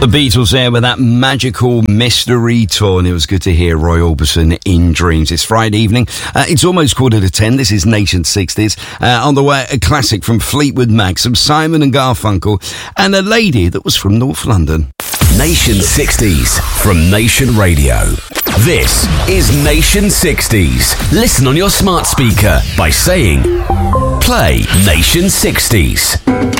The Beatles there with that magical mystery tour, and it was good to hear Roy Orbison in Dreams. It's Friday evening. It's almost 10:15. This is Nation 60s. On the way, a classic from Fleetwood Mac, some Simon and Garfunkel, and a lady that was from North London. Nation 60s from Nation Radio. This is Nation 60s. Listen on your smart speaker by saying, play Nation 60s.